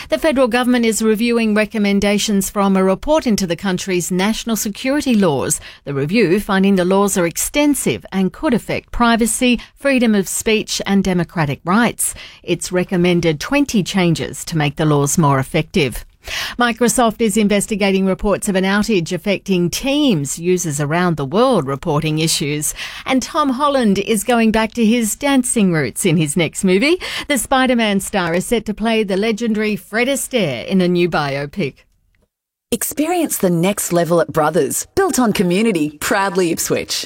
The federal government is reviewing recommendations from a report into the country's national security laws. The review finding the laws are extensive and could affect privacy, freedom of speech and democratic rights. It's recommended 20 changes to make the laws more effective. Microsoft is investigating reports of an outage affecting Teams users around the world reporting issues. And Tom Holland is going back to his dancing roots in his next movie. The Spider-Man star is set to play the legendary Fred Astaire in a new biopic. Experience the next level at Brothers, built on community, proudly Ipswich.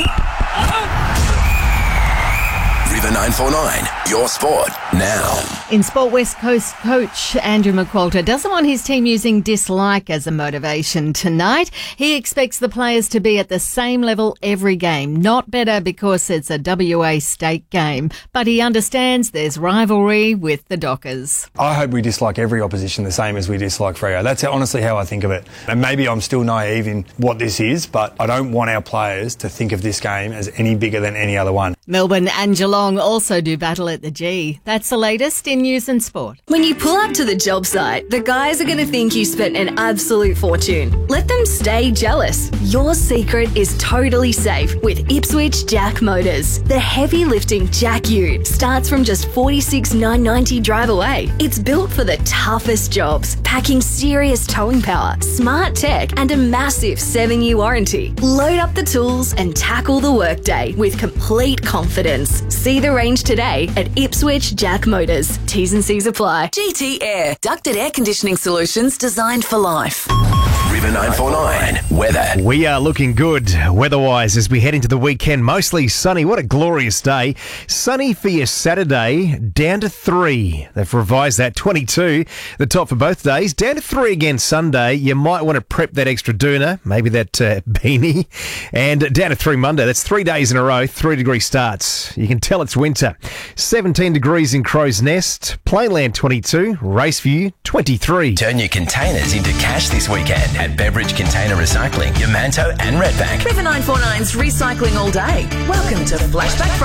River 949, your sport now. In sport, West Coast coach Andrew McQualter doesn't want his team using dislike as a motivation tonight. He expects the players to be at the same level every game, not better because it's a WA state game. But he understands there's rivalry with the Dockers. I hope we dislike every opposition the same as we dislike Freo. That's honestly how I think of it. And maybe I'm still naive in what this is, but I don't want our players to think of this game as any bigger than any other one. Melbourne and Geelong also do battle at the G. That's the latest in news and sport. When you pull up to the job site, the guys are going to think you spent an absolute fortune. Let them stay jealous. Your secret is totally safe with Ipswich Jack Motors. The heavy lifting Jack Ute starts from just $46,990 drive away. It's built for the toughest jobs, packing serious towing power, smart tech and a massive 7-year warranty. Load up the tools and tackle the workday with complete confidence. See the range today at Ipswich Jack Motors. T's and C's apply. GT Air, ducted air conditioning solutions designed for life. River 949, weather. We are looking good weather-wise as we head into the weekend. Mostly sunny. What a glorious day. Sunny for your Saturday, down to 3. They've revised that, 22, the top for both days. Down to 3 again Sunday. You might want to prep that extra doona, maybe that beanie. And down to 3 Monday. That's 3 days in a row, 3-degree starts. You can tell it's winter. 17 degrees in Crow's Nest, Plainland 22, Raceview 23. Turn your containers into cash this weekend at Beveridge Container Recycling, Yamanto and Redbank. River 949's recycling all day. Welcome to Flashback Friday.